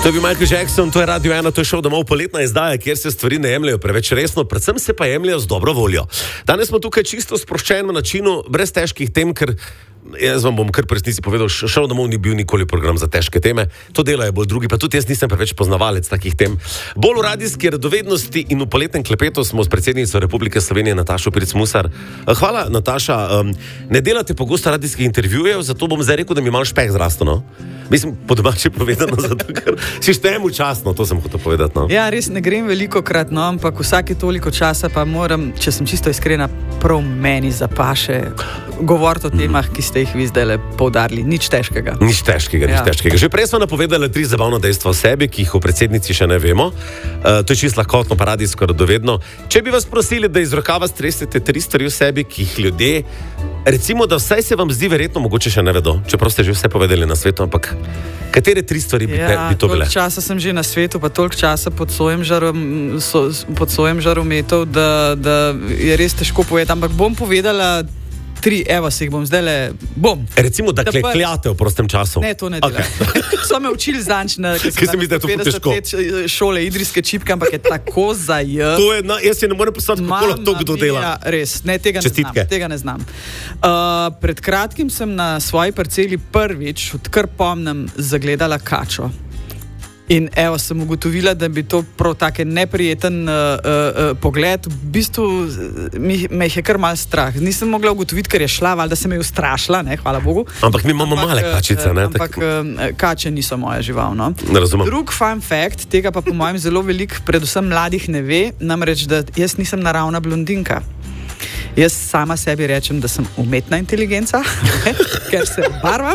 To je bil Michael Jackson, to je Radio 1, to je šel domov poletna izdaja, kjer se stvari ne jemljajo preveč resno, predvsem se pa jemljajo z dobro voljo. Danes smo tukaj čisto sproščenem načinu, brez težkih tem, ker jaz vam bom kar v resnici povedal, šel domov ni bil nikoli program za težke teme, to delajo bolj drugi, pa tudi jaz nisem preveč poznavalec takih tem. Bolj v radijski radovednosti in v poletnem klepetu smo s predsednico Republike Slovenije Natašo Pirc Musar. Hvala, Nataša, ne delate pogosto radijskih intervjujev, zato bom zdaj rekel, da mi malo špeh zrasto, no? Mislim, po domače povedano, zato ker si štejem včasno, to sem hotel povedati, no? Ja, res ne grem veliko krat, no, ampak vsake toliko časa pa moram, če sem čisto iskrena, prav meni zapaše govoriti o temah, ki ste jih vi zdaj poudarili. Nič težkega. Nič težkega. Že prej smo napovedali 3 zabavna dejstva o sebi, ki jih v predsednici še ne vemo. To je čisto lahkotno, pa radijsko radovedno. Če bi vas prosili, da iz rokava stresete 3 stvari o sebi, ki jih ljudje, recimo, da vsaj se vam zdi verjetno, mogoče še ne vedo, čeprav ste že vse povedali na svetu, ampak katere 3 stvari bi to bile? Toliko časa sem že na svetu, pa toliko časa pod sojem žarometov, da je res težko povedati, ampak bom povedala 3, evo si jih bom zdaj bom. Recimo, da klekljate v prostem času. Ne, to ne delam. Okay. So me učili zanč, ker sem na 50 let šole idrijske čipke, ampak je tako zajet. To je, jaz si ne morem predstavljati, kako lahko to kdo dela. Ja, res, ne, tega ne znam. Pred kratkim sem na svoji parceli prvič, odkar pomnem, zagledala kačo. In evo, sem ugotovila, da bi to prav take neprijeten pogled, v bistvu me je kar mal strah. Nisem mogla ugotoviti, ker je šla, valjda se me je ustrašila, ne, hvala Bogu. Ampak mi imamo male kačice, ne? Ampak kače niso moja žival, no. Ne razumem. Drug fun fact, tega pa po mojem zelo veliko, predvsem mladih ne ve, namreč, da jaz nisem naravna blondinka. Jaz sama sebi rečem, da sem umetna inteligenca, ker se barvam.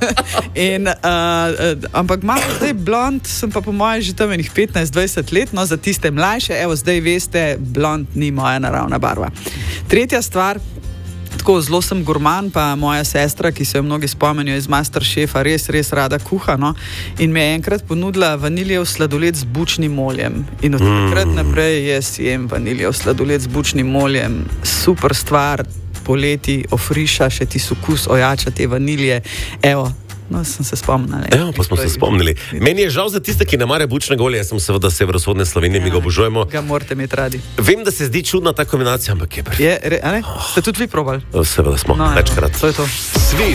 Ampak malo zdaj blond, sem pa po mojem že tam enih 15-20 let, no za tiste mlajše, evo zdaj veste, blond ni moja naravna barva. Tretja stvar, tako zelo sem gurman, pa moja sestra, ki se jo mnogi spomenijo iz Masterchefa, res rada kuha, no, in mi je enkrat ponudila vaniljev sladoled z bučnim oljem. In od takrat naprej jaz jem vaniljev sladoled z bučnim oljem. Super stvar, poleti ofriša še ti okus, ojača te vanilje. Evo, no, sem se spomnila. Evo, pa smo se spomnili. Meni je žal za tiste, ki ne mare bučnega olja, jaz sem seveda severovzhodne Slovenije, mi ga obožujemo. Ga morate imeti radi. Vem, da se zdi čudna ta kombinacija, ampak je Ste tudi vi probali? Seveda smo, večkrat. To je to.